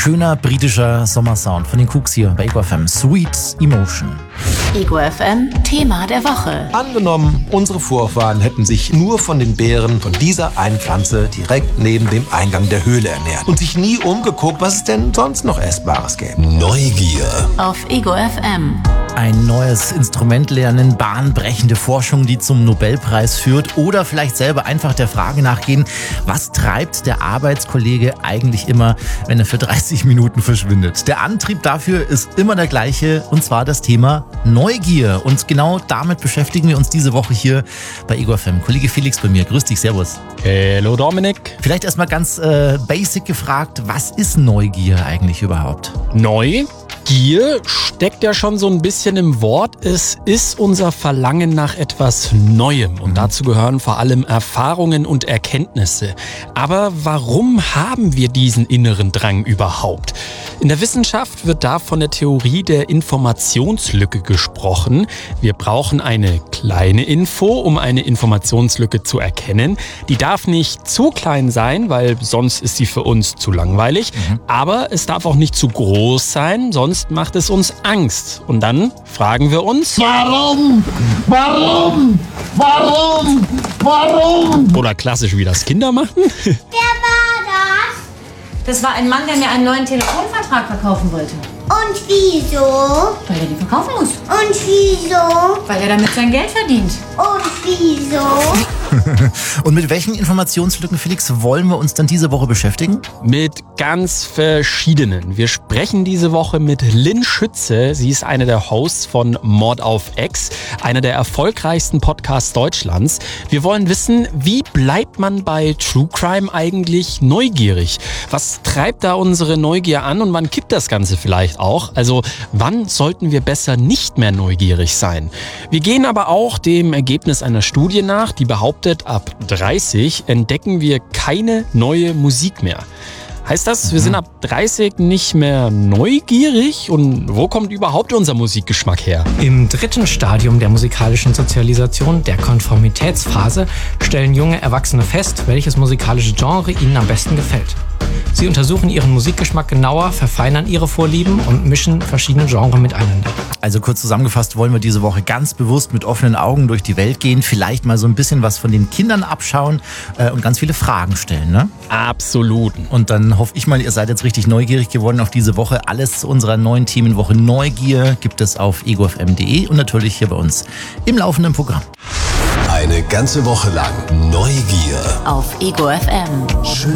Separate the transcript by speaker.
Speaker 1: schöner britischer Sommersound von den Cooks hier bei Ego FM. Sweet Emotion.
Speaker 2: Ego FM Thema der Woche.
Speaker 3: Angenommen, unsere Vorfahren hätten sich nur von den Beeren von dieser einen Pflanze direkt neben dem Eingang der Höhle ernährt und sich nie umgeguckt, was es denn sonst noch Essbares gäbe.
Speaker 4: Neugier.
Speaker 2: Auf Ego FM.
Speaker 1: Ein neues Instrument lernen, bahnbrechende Forschung, die zum Nobelpreis führt, oder vielleicht selber einfach der Frage nachgehen, was treibt der Arbeitskollege eigentlich immer, wenn er für 30 Minuten verschwindet. Der Antrieb dafür ist immer der gleiche, und zwar das Thema Neugier. Und genau damit beschäftigen wir uns diese Woche hier bei Ego FM. Kollege Felix bei mir, grüß dich, servus.
Speaker 5: Hallo Dominik.
Speaker 1: Vielleicht erstmal ganz basic gefragt, was ist Neugier eigentlich überhaupt?
Speaker 5: Neugier steckt ja schon so ein bisschen im Wort. Es ist unser Verlangen nach etwas Neuem und dazu gehören vor allem Erfahrungen und Erkenntnisse. Aber warum haben wir diesen inneren Drang überhaupt? In der Wissenschaft wird da von der Theorie der Informationslücke gesprochen. Wir brauchen eine kleine Info, um eine Informationslücke zu erkennen. Die darf nicht zu klein sein, weil sonst ist sie für uns zu langweilig. Aber es darf auch nicht zu groß sein, sonst macht es uns Angst. Und dann fragen wir uns:
Speaker 6: Warum? Warum? Warum? Warum?
Speaker 5: Oder klassisch, wie das Kinder machen.
Speaker 7: Wer war das?
Speaker 8: Das war ein Mann, der mir einen neuen Telefonvertrag verkaufen wollte.
Speaker 7: Und wieso?
Speaker 8: Weil er den verkaufen muss.
Speaker 7: Und wieso?
Speaker 8: Weil er damit sein Geld verdient.
Speaker 7: Und wieso?
Speaker 1: Und mit welchen Informationslücken, Felix, wollen wir uns dann diese Woche beschäftigen?
Speaker 5: Mit ganz verschiedenen. Wir sprechen diese Woche mit Lynn Schütze. Sie ist eine der Hosts von Mord auf Ex, einer der erfolgreichsten Podcasts Deutschlands. Wir wollen wissen, wie bleibt man bei True Crime eigentlich neugierig? Was treibt da unsere Neugier an und wann kippt das Ganze vielleicht auch? Also wann sollten wir besser nicht mehr neugierig sein? Wir gehen aber auch dem Ergebnis einer Studie nach, die behauptet, ab 30 entdecken wir keine neue Musik mehr. Heißt das, wir sind ab 30 nicht mehr neugierig? Und wo kommt überhaupt unser Musikgeschmack her?
Speaker 9: Im dritten Stadium der musikalischen Sozialisation, der Konformitätsphase, stellen junge Erwachsene fest, welches musikalische Genre ihnen am besten gefällt. Sie untersuchen ihren Musikgeschmack genauer, verfeinern ihre Vorlieben und mischen verschiedene Genres miteinander.
Speaker 1: Also kurz zusammengefasst wollen wir diese Woche ganz bewusst mit offenen Augen durch die Welt gehen, vielleicht mal so ein bisschen was von den Kindern abschauen und ganz viele Fragen stellen, ne?
Speaker 5: Absolut.
Speaker 1: Und dann hoffe ich mal, ihr seid jetzt richtig neugierig geworden auf diese Woche. Alles zu unserer neuen Themenwoche Neugier gibt es auf egofm.de und natürlich hier bei uns im laufenden Programm.
Speaker 4: Eine ganze Woche lang Neugier.
Speaker 2: Auf Ego FM.
Speaker 4: Schön